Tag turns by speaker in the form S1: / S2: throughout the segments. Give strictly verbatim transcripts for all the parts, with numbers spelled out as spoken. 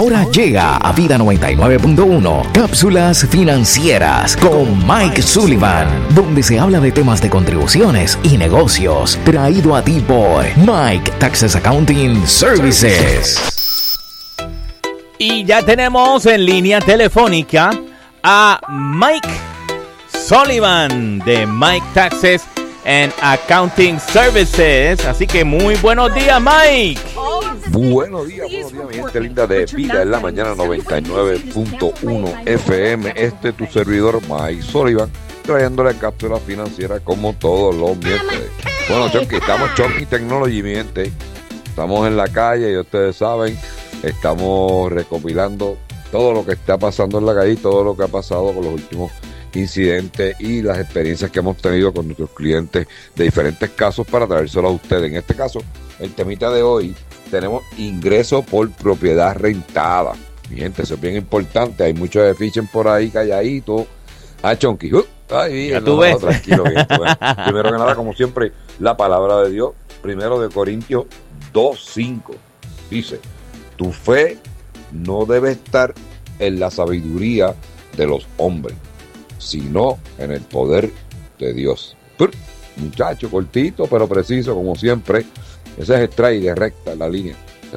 S1: Ahora llega a Vida noventa y nueve punto uno Cápsulas Financieras con Mike Sullivan, donde se habla de temas de contribuciones y negocios, traído a ti por Mike Taxes Accounting Services.
S2: Y ya tenemos en línea telefónica a Mike Sullivan de Mike Taxes and Accounting Services. Así que muy buenos días, Mike.
S3: Buenos días, buenos días, mi gente linda de Vida en la Mañana noventa y nueve punto uno F M. Este es tu servidor, Mike Sullivan, trayéndole cápsulas financieras como todos los miércoles. Bueno, Chonky, estamos Chonky Technology, mi gente. Estamos en la calle y ustedes saben, estamos recopilando todo lo que está pasando en la calle, todo lo que ha pasado con los últimos incidentes y las experiencias que hemos tenido con nuestros clientes de diferentes casos para traérselo a ustedes. En este caso, el temita de hoy, tenemos ingreso por propiedad rentada. Mi gente, eso es bien importante. Hay muchos de phishing por ahí calladitos. Ah, Chonky. Uh, ay,
S2: ya
S3: no,
S2: tú
S3: no,
S2: ves.
S3: no, tranquilo, bien, bueno. Primero que nada, como siempre, la palabra de Dios. Primero de Corintios dos cinco. Dice, tu fe no debe estar en la sabiduría de los hombres, sino en el poder de Dios. Muchacho, cortito, pero preciso, como siempre. Ese es straight de recta, la línea.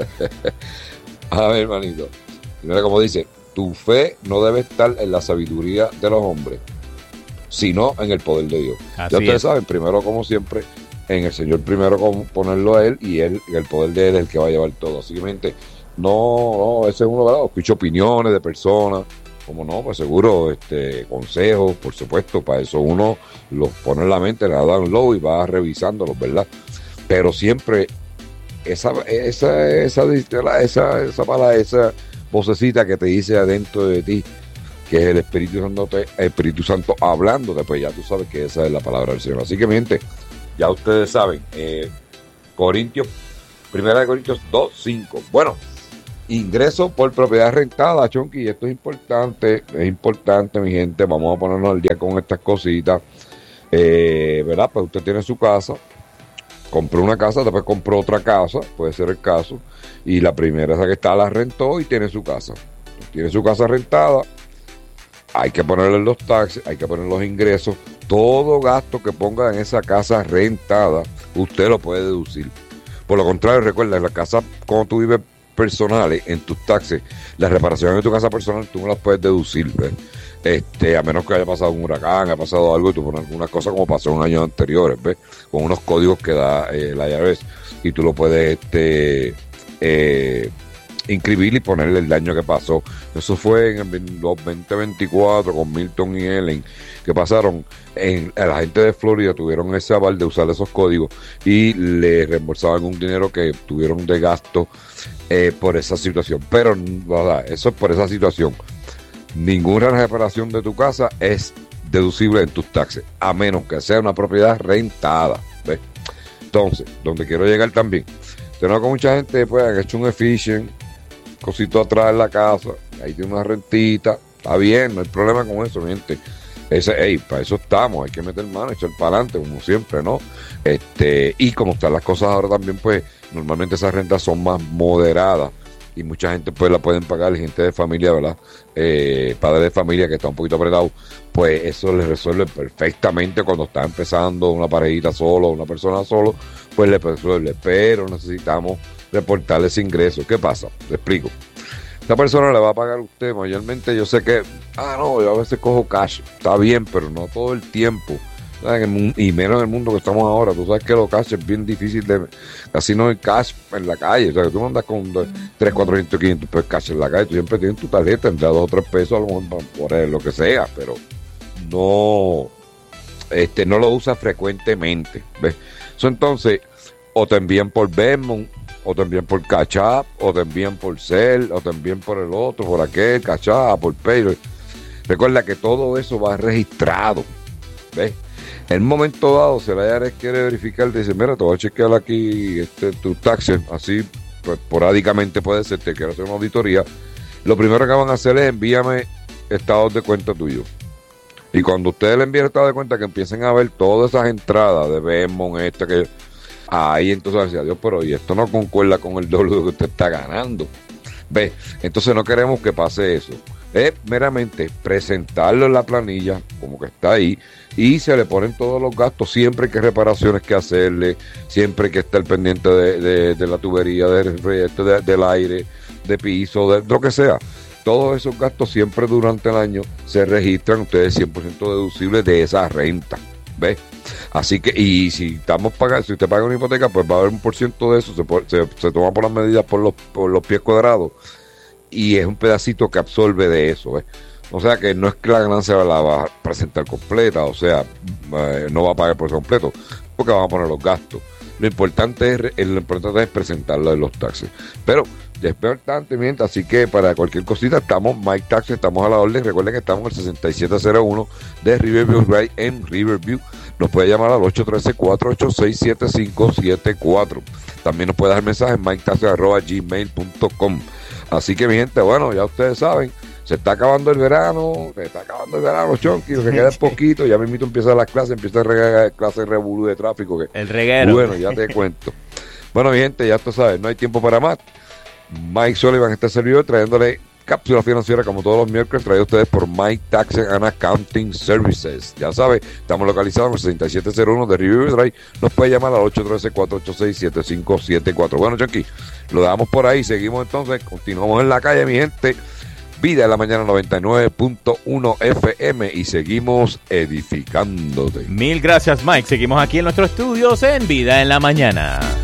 S3: A ver, hermanito. Mira cómo dice, tu fe no debe estar en la sabiduría de los hombres, sino en el poder de Dios.
S2: Así
S3: ya ustedes
S2: es.
S3: saben, primero como siempre, en el Señor primero como ponerlo a Él, y Él, el poder de Él es el que va a llevar todo. Así que, mente, no, no, ese es uno, ¿verdad? Escucho opiniones de personas, como no, pues seguro, este, consejos, por supuesto, para eso uno los pone en la mente, le da download y va revisándolos, ¿verdad? Pero siempre esa esa esa esa esa esa palabra, esa vocecita que te dice adentro de ti, que es el Espíritu Santo, el Espíritu Santo hablándote, pues ya tú sabes que esa es la palabra del Señor. Así que, mi gente, ya ustedes saben, eh, Corintios, Primera de Corintios dos cinco. Bueno, ingreso por propiedad rentada, Chonky, y esto es importante, es importante, mi gente, vamos a ponernos al día con estas cositas, eh, ¿verdad? Pues usted tiene su casa, compró una casa, después compró otra casa, puede ser el caso, y la primera, esa que está, la rentó y tiene su casa. Tiene su casa rentada, hay que ponerle los taxes, hay que poner los ingresos, todo gasto que ponga en esa casa rentada, usted lo puede deducir. Por lo contrario, recuerda, en la casa, cuando tú vives personales, en tus taxes, las reparaciones de tu casa personal, tú no las puedes deducir, ¿ves? Este, a menos que haya pasado un huracán, haya pasado algo y tú pones alguna cosa como pasó en años anteriores, ¿ves? Con unos códigos que da eh, la I R S y tú lo puedes este, eh, inscribir y ponerle el daño que pasó. Eso fue en el los veinte veinticuatro con Milton y Ellen, que pasaron, en, la gente de Florida tuvieron ese aval de usar esos códigos y le reembolsaban un dinero que tuvieron de gasto eh, por esa situación. Pero ¿verdad? Eso es por esa situación. Ninguna reparación de tu casa es deducible en tus taxes, a menos que sea una propiedad rentada, ¿ves? Entonces, donde quiero llegar también, tengo con mucha gente pues han hecho un efficient, cosito atrás en la casa, ahí tiene una rentita, está bien, no hay problema con eso, mi gente. Ese, hey, para eso estamos, hay que meter mano, echar para adelante, como siempre, ¿no? Este, y como están las cosas ahora también, pues, normalmente esas rentas son más moderadas y mucha gente pues la pueden pagar, gente de familia, ¿verdad? Eh, padres de familia que está un poquito apretado, pues eso les resuelve perfectamente cuando está empezando una parejita solo, una persona solo, pues le resuelve, pero necesitamos reportarle ese ingreso. ¿Qué pasa? Te explico. Esta persona le va a pagar a usted, mayormente yo sé que, ah no, yo a veces cojo cash, está bien, pero no todo el tiempo. En el mundo, y menos en el mundo que estamos ahora, tú sabes que los cash es bien difícil de, casi no hay cash en la calle, o sea que tú no andas con tres, cuatrocientos, quinientos pesos cash en la calle, tú siempre tienes tu tarjeta, entre dos o tres pesos a lo mejor por lo que sea, pero no, este, no lo usas frecuentemente, ¿ves? So, entonces, o te envían por Venmo, o te envían por Cash App, o te envían por Cel, o te envían por el otro, por aquel, Cash App, por Pay. Recuerda que todo eso va registrado, ¿ves? En un momento dado, si la I R S quiere verificar, dice, mira, te voy a chequear aquí este, tus taxes, así, pues, porádicamente puede ser, te quiero hacer una auditoría. Lo primero que van a hacer es envíame estados de cuenta tuyos. Y cuando ustedes le envíen estados de cuenta, que empiecen a ver todas esas entradas de Venmo, este, que ahí entonces decía, Dios, pero y esto no concuerda con el doble que usted está ganando. ¿Ves? Entonces no queremos que pase eso. Es meramente presentarlo en la planilla, como que está ahí, y se le ponen todos los gastos, siempre que hay reparaciones que hacerle, siempre que esté al pendiente de, de, de la tubería, de, de, del aire, de piso, de, de lo que sea. Todos esos gastos siempre durante el año se registran, ustedes cien por ciento deducibles de esa renta. ¿Ves? Así que, y si estamos pagando, si usted paga una hipoteca, pues va a haber un por ciento de eso, se, se, se toma por las medidas por los, por los pies cuadrados, y es un pedacito que absorbe de eso, ¿ves? O sea que no es que la ganancia la va a presentar completa, o sea, eh, no va a pagar por eso completo, porque van a poner los gastos. Lo importante es, lo importante es presentarlo en los taxes. Pero ya es importante, mientras, así que para cualquier cosita estamos, Mike Taxes, estamos a la orden. Recuerden que estamos en el sesenta y siete cero uno de Riverview Drive en Riverview. Nos puede llamar al ocho uno tres, cuatro ocho seis, siete cinco siete cuatro. También nos puede dar mensaje en mike taxes arroba gmail punto com. Así que mi gente, bueno, ya ustedes saben, se está acabando el verano, se está acabando el verano, Chonky, lo que queda es poquito, ya mismito empieza las clases, empieza la clase de revolú de tráfico. Que,
S2: el reguero.
S3: Bueno, ya te cuento. Bueno, mi gente, ya tú sabes, no hay tiempo para más. Mike Sullivan, este servidor, trayéndole cápsula financiera como todos los miércoles, traído a ustedes por Mike Taxes and Accounting Services. Ya sabe, estamos localizados en el sesenta y siete cero uno de Riverview Drive. Nos puede llamar al ocho uno tres, cuatro ocho seis, siete cinco siete cuatro. Bueno, Chonky, lo dejamos por ahí. Seguimos entonces, continuamos en la calle, mi gente. Vida en la Mañana noventa y nueve punto uno F M y seguimos edificándote.
S2: Mil gracias, Mike. Seguimos aquí en nuestros estudios en Vida en la Mañana.